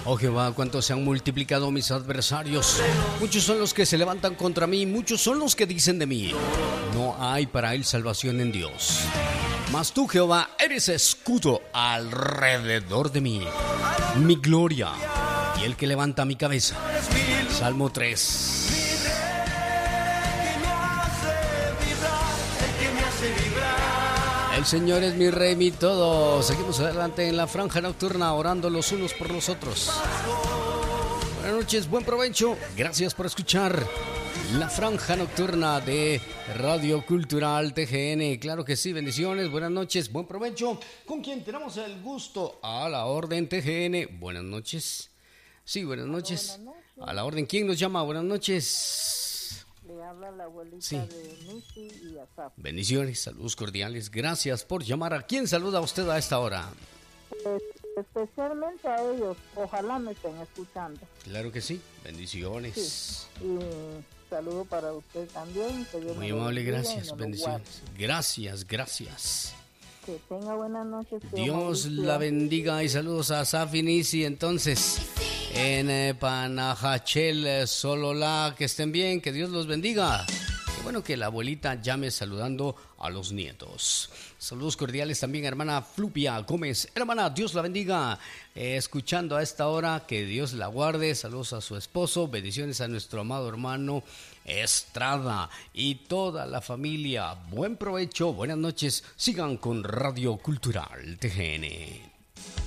Oh Jehová, cuántos se han multiplicado mis adversarios. Muchos son los que se levantan contra mí, muchos son los que dicen de mí: no hay para él salvación en Dios. Mas tú, Jehová, eres escudo alrededor de mí, mi gloria y el que levanta mi cabeza. Salmo 3. El Señor es mi rey, mi todo. Seguimos adelante en la franja nocturna, orando los unos por los otros. Buenas noches, buen provecho. Gracias por escuchar la franja nocturna de Radio Cultural TGN. Claro que sí, bendiciones, buenas noches, buen provecho. ¿Con quién tenemos el gusto? A la orden TGN. Buenas noches. Sí, buenas noches. A la orden, ¿quién nos llama? Buenas noches. Le habla la abuelita sí. de Missy y Asaf. Bendiciones, saludos cordiales. Gracias por llamar. ¿A quién saluda usted a esta hora? Especialmente a ellos. Ojalá me estén escuchando. Claro que sí. Bendiciones. Sí. Y saludo para usted también. Que Dios muy amable, gracias. Bendiciones. Gracias. Que tenga buenas noches. Dios la bendiga y saludos a Asaf y Nisi. Entonces, en Panajachel, Sololá, que estén bien, que Dios los bendiga. Qué bueno que la abuelita llame saludando a los nietos. Saludos cordiales también a hermana Flupia Gómez. Hermana, Dios la bendiga. Escuchando a esta hora, que Dios la guarde. Saludos a su esposo. Bendiciones a nuestro amado hermano Estrada y toda la familia. Buen provecho, buenas noches. Sigan con Radio Cultural TGN.